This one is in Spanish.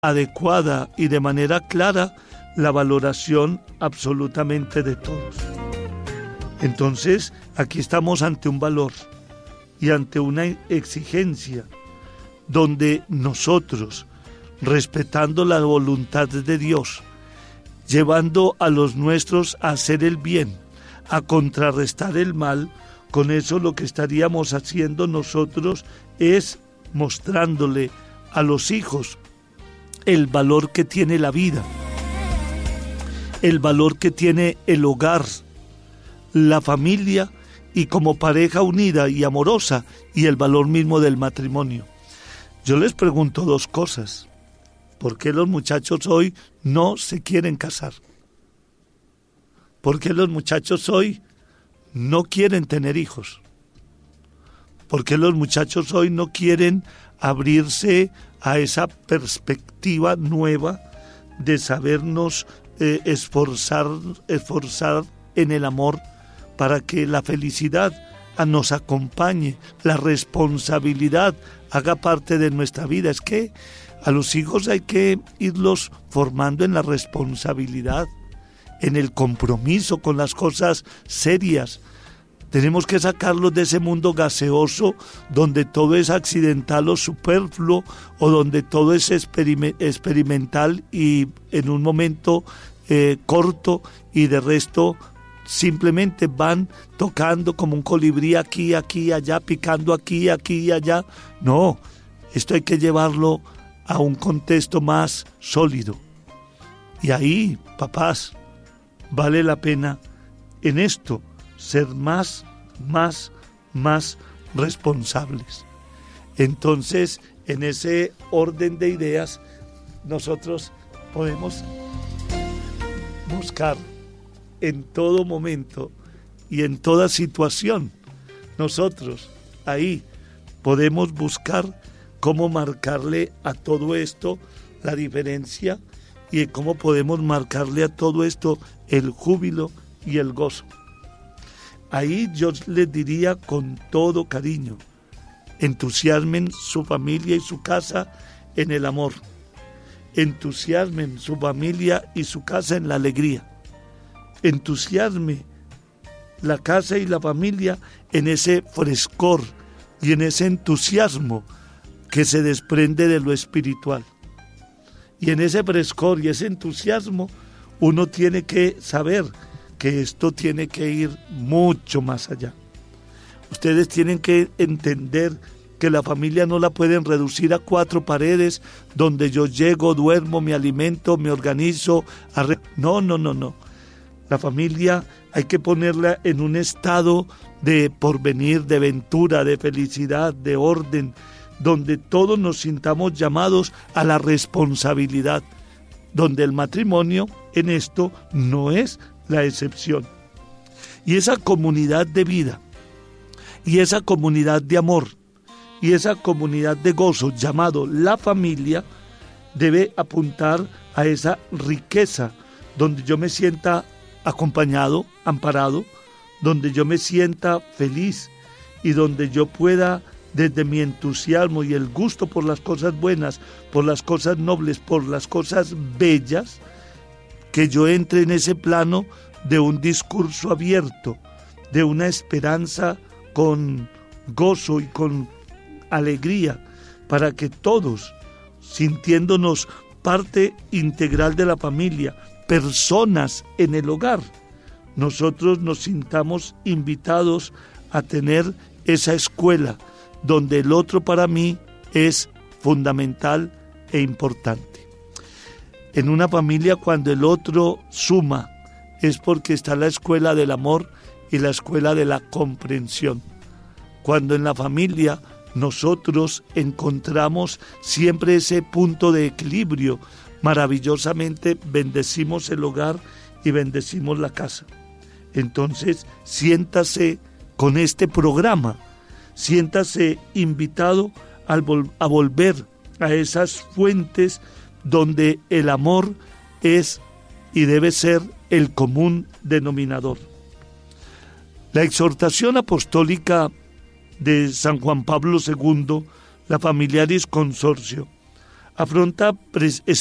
adecuada y de manera clara la valoración absolutamente de todos. Entonces, aquí estamos ante un valor y ante una exigencia donde nosotros, respetando la voluntad de Dios, llevando a los nuestros a hacer el bien, a contrarrestar el mal, con eso lo que estaríamos haciendo nosotros es mostrándole a los hijos el valor que tiene la vida, el valor que tiene el hogar, la familia y como pareja unida y amorosa, y el valor mismo del matrimonio. Yo les pregunto dos cosas. ¿Por qué los muchachos hoy no se quieren casar? ¿Por qué los muchachos hoy no quieren tener hijos? ¿Por qué los muchachos hoy no quieren abrirse a esa perspectiva nueva de sabernos esforzar en el amor para que la felicidad nos acompañe, la responsabilidad haga parte de nuestra vida? Es que a los hijos hay que irlos formando en la responsabilidad, en el compromiso con las cosas serias. Tenemos que sacarlos de ese mundo gaseoso donde todo es accidental o superfluo, o donde todo es experimental y en un momento corto, y de resto simplemente van tocando como un colibrí aquí, allá, picando aquí y allá. No, esto hay que llevarlo a un contexto más sólido. Y ahí, papás, vale la pena en esto ser más responsables. Entonces, en ese orden de ideas, nosotros podemos buscar en todo momento y en toda situación. Nosotros ahí podemos buscar cómo marcarle a todo esto la diferencia y cómo podemos marcarle a todo esto el júbilo y el gozo. Ahí yo les diría con todo cariño, entusiasmen su familia y su casa en el amor, entusiasmen su familia y su casa en la alegría, entusiasme la casa y la familia en ese frescor y en ese entusiasmo que se desprende de lo espiritual. Y en ese frescor y ese entusiasmo uno tiene que saber que esto tiene que ir mucho más allá. Ustedes tienen que entender que la familia no la pueden reducir a 4 paredes donde yo llego, duermo, me alimento, me organizo. No. La familia hay que ponerla en un estado de porvenir, de ventura, de felicidad, de orden, donde todos nos sintamos llamados a la responsabilidad, donde el matrimonio en esto no es la excepción. Y esa comunidad de vida, y esa comunidad de amor, y esa comunidad de gozo llamado la familia, debe apuntar a esa riqueza, donde yo me sienta acompañado, amparado, donde yo me sienta feliz y donde yo pueda, desde mi entusiasmo y el gusto por las cosas buenas, por las cosas nobles, por las cosas bellas, que yo entre en ese plano de un discurso abierto, de una esperanza con gozo y con alegría, para que todos, sintiéndonos parte integral de la familia, personas en el hogar, nosotros nos sintamos invitados a tener esa escuela donde el otro para mí es fundamental e importante. En una familia, cuando el otro suma, es porque está la escuela del amor y la escuela de la comprensión. Cuando en la familia nosotros encontramos siempre ese punto de equilibrio, maravillosamente bendecimos el hogar y bendecimos la casa. Entonces, siéntase con este programa, siéntase invitado a volver a esas fuentes donde el amor es y debe ser el común denominador. La exhortación apostólica de San Juan Pablo II, la Familiaris Consortio, afronta